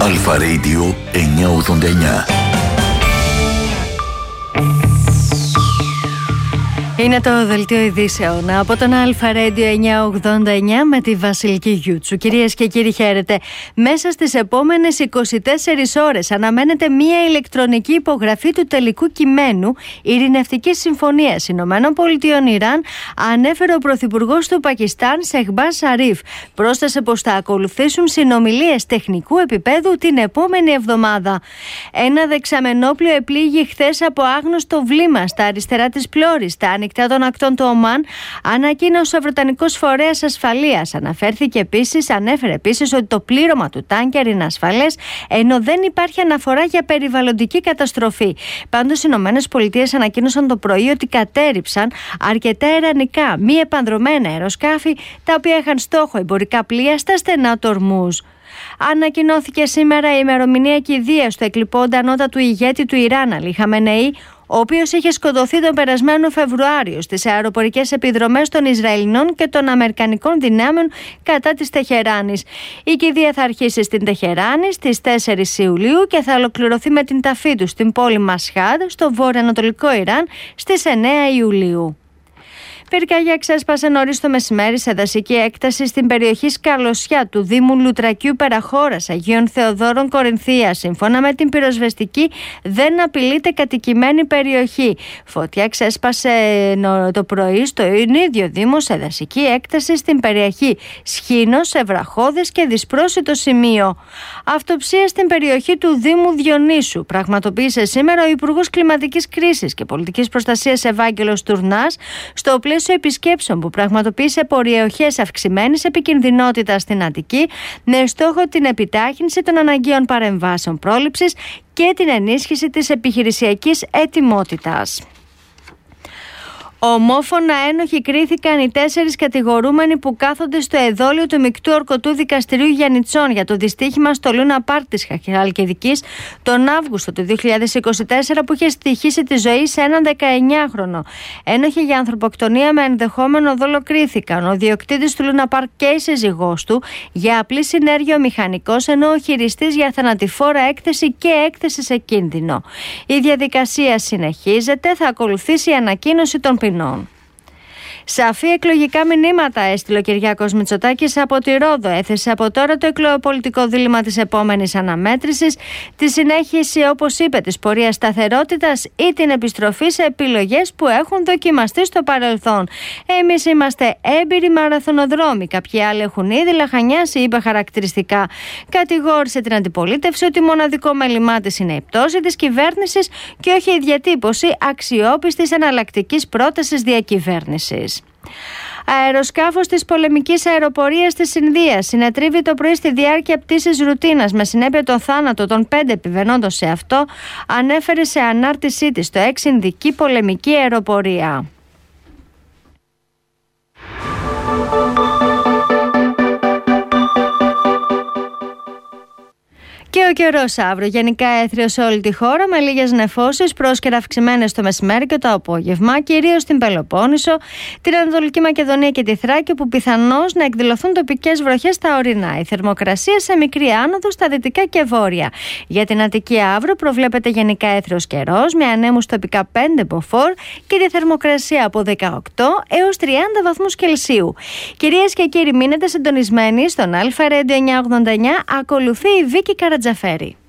Αλφα Radio 989. Είναι το δελτίο ειδήσεων από τον Αλφα Radio 989 με τη Βασιλική Γιούτσου. Κυρίες και κύριοι, χαίρετε. Μέσα στις επόμενες 24 ώρες αναμένεται μία ηλεκτρονική υπογραφή του τελικού κειμένου ειρηνευτικής συμφωνίας Ηνωμένων Πολιτειών Ιράν, ανέφερε ο Πρωθυπουργός του Πακιστάν, Σεχμπάζ Σαρίφ. Πρόσθεσε πως θα ακολουθήσουν συνομιλίες τεχνικού επίπεδου την επόμενη εβδομάδα. Ένα δεξαμενόπλιο επλήγει χθες από άγνωστο βλήμα στα αριστερά της πλώρης, στα ανοιχτά των ακτών του Ομάν, ανακοίνωσε ο Βρετανικός Φορέας Ασφαλείας. Ανέφερε επίσης ότι το πλήρωμα του τάνκερ είναι ασφαλές, ενώ δεν υπάρχει αναφορά για περιβαλλοντική καταστροφή. Πάντως, οι Ηνωμένες Πολιτείες ανακοίνωσαν το πρωί ότι κατέρριψαν αρκετά ιρανικά μη επανδρωμένα αεροσκάφη, τα οποία είχαν στόχο εμπορικά πλοία στα στενά του Ορμούζ. Ανακοινώθηκε σήμερα η ημερομηνία κηδείας του εκλειπώντα ανώτατου ηγέτη του Ιράν, Αλί Χαμενεή, ο οποίος είχε σκοτωθεί τον περασμένο Φεβρουάριο στις αεροπορικές επιδρομές των Ισραηλινών και των Αμερικανικών δυνάμεων κατά της Τεχεράνης. Η κηδεία θα αρχίσει στην Τεχεράνη στις 4 Ιουλίου και θα ολοκληρωθεί με την ταφή του στην πόλη Μασχάντ, στο βορειοανατολικό Ιράν, στις 9 Ιουλίου. Πυρκαγιά ξέσπασε νωρίς το μεσημέρι σε δασική έκταση στην περιοχή Σκαλωσιά του Δήμου Λουτρακίου Περαχώρας Αγίων Θεοδόρων Κορινθίας. Σύμφωνα με την πυροσβεστική, δεν απειλείται κατοικημένη περιοχή. Φωτιά ξέσπασε το πρωί στο ίδιο Δήμο σε δασική έκταση στην περιοχή Σχήνος, σε βραχώδες και δυσπρόσιτο σημείο. Αυτοψία στην περιοχή του Δήμου Διονύσου πραγματοποίησε σήμερα ο Υπουργός Κλιματικής Κρίσης και Πολιτικής Προστασίας Ευάγγελος Τουρνάς, στο πλαίσιο επισκέψεων που πραγματοποίησε περιοχές αυξημένης επικινδυνότητας στην Αττική, με στόχο την επιτάχυνση των αναγκαίων παρεμβάσεων πρόληψης και την ενίσχυση της επιχειρησιακής ετοιμότητας. Ομόφωνα ένοχοι κρίθηκαν οι 4 κατηγορούμενοι που κάθονται στο εδόλιο του Μεικτού Ορκωτού Δικαστηρίου Γιαννιτσών για το δυστύχημα στο Λούνα Πάρκ της Χαλκιδικής τον Αύγουστο του 2024, που είχε στοιχήσει τη ζωή σε έναν 19χρονο. Ένοχοι για ανθρωποκτονία με ενδεχόμενο δόλο κρίθηκαν ο διοκτήτης του Λούνα Πάρκ και η σύζυγός του για απλή συνέργεια μηχανικός, ενώ ο χειριστής για θανατηφόρα έκθεση και έκθεση σε κίνδυνο. Η διαδικασία συνεχίζεται, θα ακολουθήσει η ανακοίνωση των ποινών. Σαφή εκλογικά μηνύματα έστειλε ο Κυριάκος Μητσοτάκης από τη Ρόδο. Έθεσε από τώρα το εκλογοπολιτικό δίλημμα της επόμενης αναμέτρησης, τη συνέχιση, όπως είπε, της πορείας σταθερότητας ή την επιστροφή σε επιλογές που έχουν δοκιμαστεί στο παρελθόν. Εμείς είμαστε έμπειροι μαραθωνοδρόμοι. Κάποιοι άλλοι έχουν ήδη λαχανιάσει, είπε χαρακτηριστικά. Κατηγόρησε την αντιπολίτευση ότι μοναδικό μέλημά της είναι η πτώση της κυβέρνησης και όχι η διατύπωση αξιόπιστης εναλλακτικής πρότασης διακυβέρνησης. Αεροσκάφος της πολεμικής αεροπορίας της Ινδίας συνετρίβει το πρωί στη διάρκεια πτήσης ρουτίνας με συνέπεια τον θάνατο των 5 επιβαινόντων σε αυτό, ανέφερε σε ανάρτησή της το Ινδική πολεμική αεροπορία. Και ο καιρός αύριο γενικά έθριος σε όλη τη χώρα, με λίγες νεφώσεις, πρόσκαιρα αυξημένες το μεσημέρι και το απόγευμα, κυρίως στην Πελοπόννησο, την Ανατολική Μακεδονία και τη Θράκη, που πιθανώς να εκδηλωθούν τοπικές βροχές στα ορεινά. Η θερμοκρασία σε μικρή άνοδο στα δυτικά και βόρεια. Για την Αττική αύριο προβλέπεται γενικά έθριος καιρός, με ανέμους τοπικά 5 μποφόρ και τη θερμοκρασία από 18 έως 30 βαθμούς Κελσίου. Κυρίες και κύριοι, μείνετε συντονισμένοι στον Αλφα Radio 989. Ακολουθεί η Βίκη Καρατζαφέρη.